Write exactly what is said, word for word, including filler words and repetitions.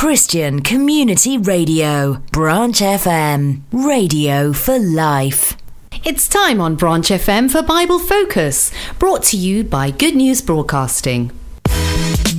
Christian Community Radio, Branch F M, radio for life. It's time on Branch F M for Bible Focus, brought to you by Good News Broadcasting.